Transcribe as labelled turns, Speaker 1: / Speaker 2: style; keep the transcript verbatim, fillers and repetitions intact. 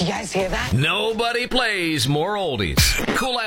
Speaker 1: you guys hear that?
Speaker 2: Nobody plays more oldies. Cool